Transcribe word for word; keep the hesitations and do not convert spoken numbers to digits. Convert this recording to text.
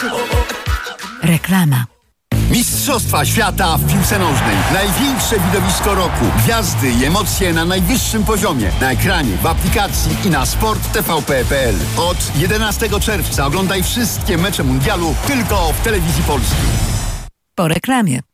Reklama. Mistrzostwa świata w piłce nożnej. Największe widowisko roku. Gwiazdy i emocje na najwyższym poziomie. Na ekranie, w aplikacji i na sport t v p kropka p l. Od jedenastego czerwca oglądaj wszystkie mecze mundialu tylko w Telewizji Polskiej. Po reklamie.